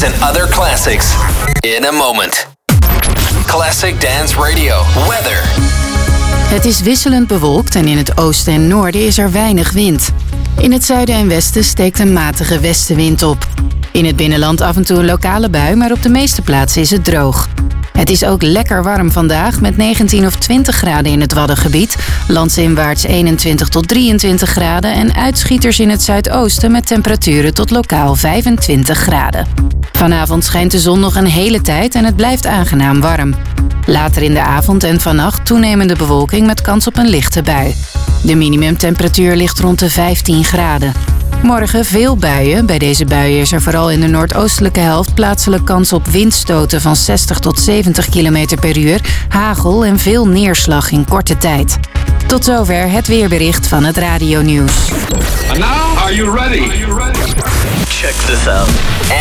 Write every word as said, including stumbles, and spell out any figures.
This and other classics in a moment. Classic Dance Radio. Weather. Het is wisselend bewolkt en in het oosten en noorden is er weinig wind. In het zuiden en westen steekt een matige westenwind op. In het binnenland af en toe een lokale bui, maar op de meeste plaatsen is het droog. Het is ook lekker warm vandaag met negentien of twintig graden in het Waddengebied, landsinwaarts eenentwintig tot drieëntwintig graden en uitschieters in het zuidoosten met temperaturen tot lokaal vijfentwintig graden. Vanavond schijnt de zon nog een hele tijd en het blijft aangenaam warm. Later in de avond en vannacht toenemende bewolking met kans op een lichte bui. De minimumtemperatuur ligt rond de vijftien graden. Morgen veel buien. Bij deze buien is er vooral in de noordoostelijke helft plaatselijk kans op windstoten van zestig tot zeventig kilometer per uur, hagel en veel neerslag in korte tijd. Tot zover het weerbericht van het Radio Nieuws. And now, are you ready? Check this out.